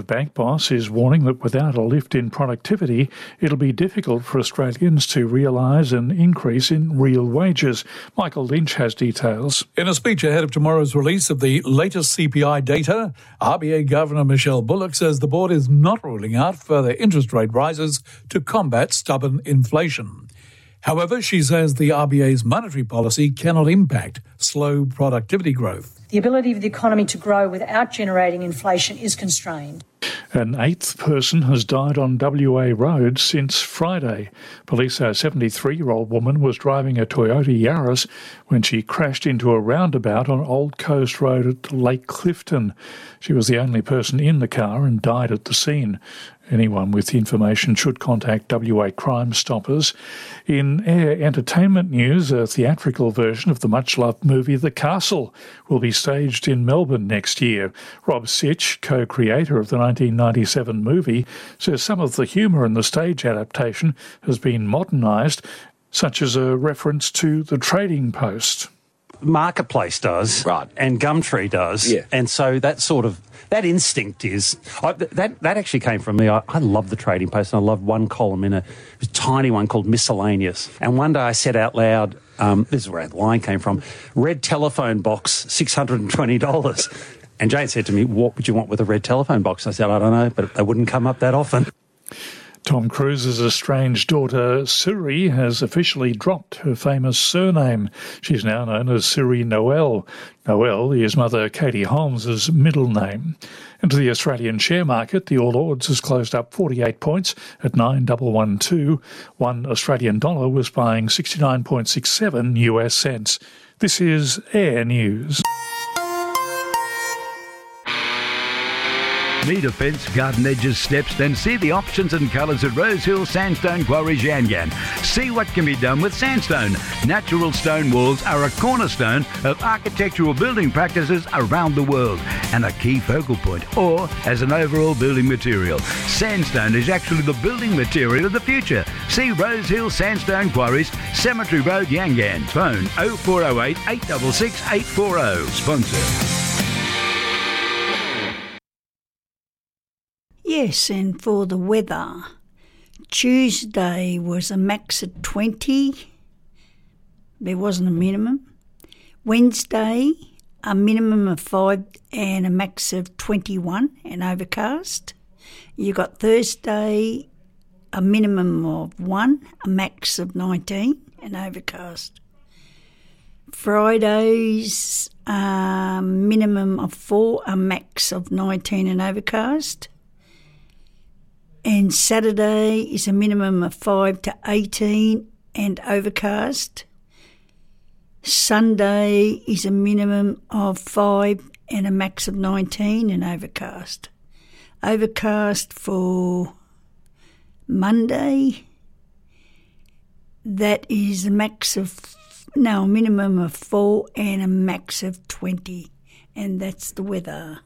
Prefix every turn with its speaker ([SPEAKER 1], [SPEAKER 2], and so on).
[SPEAKER 1] Reserve Bank boss is warning that without a lift in productivity, it'll be difficult for Australians to realise an increase in real wages. Michael Lynch has details.
[SPEAKER 2] In a speech ahead of tomorrow's release of the latest CPI data, RBA Governor Michelle Bullock says the board is not ruling out further interest rate rises to combat stubborn inflation. However, she says the RBA's monetary policy cannot impact slow productivity growth.
[SPEAKER 3] The ability of the economy to grow without generating inflation is constrained.
[SPEAKER 1] An eighth person has died on WA roads since Friday. Police say a 73-year-old woman was driving a Toyota Yaris when she crashed into a roundabout on Old Coast Road at Lake Clifton. She was the only person in the car and died at the scene. Anyone with information should contact WA Crime Stoppers. In air entertainment news, a theatrical version of the much-loved movie The Castle will be staged in Melbourne next year. Rob Sitch, co-creator of the 1997 movie, says some of the humour in the stage adaptation has been modernised, such as a reference to the Trading Post.
[SPEAKER 4] Marketplace does, right, and Gumtree does, yeah. And so that instinct is that actually came from me. I love the Trading Post, and I loved one column in a tiny one called Miscellaneous. And one day I said out loud, this is where the line came from: red telephone box, $620. And Jane said to me, "What would you want with a red telephone box?" I said, "I don't know, but they wouldn't come up that often."
[SPEAKER 1] Tom Cruise's estranged daughter, Suri, has officially dropped her famous surname. She's now known as Suri Noel. Noel is mother Katie Holmes' middle name. And to the Australian share market, the All Ords has closed up 48 points at 9,112. One Australian dollar was buying 69.67 US cents. This is Air News.
[SPEAKER 5] Need a fence, garden edges, steps? Then see the options and colours at Rosehill Sandstone Quarries Yangan. See what can be done with sandstone. Natural stone walls are a cornerstone of architectural building practices around the world and a key focal point, or as an overall building material. Sandstone is actually the building material of the future. See Rosehill Sandstone Quarries, Cemetery Road, Yangan. Phone 0408 866 840. Sponsor.
[SPEAKER 6] Yes, and for the weather, Tuesday was a max of 20. There wasn't a minimum. Wednesday, a minimum of 5 and a max of 21 and overcast. You got Thursday, a minimum of 1, a max of 19 and overcast. Friday's minimum of 4, a max of 19 and overcast. And Saturday is a minimum of 5 to 18 and overcast. Sunday is a minimum of 5 and a max of 19 and overcast. Overcast for Monday, that is a minimum of 4 and a max of 20. And that's the weather.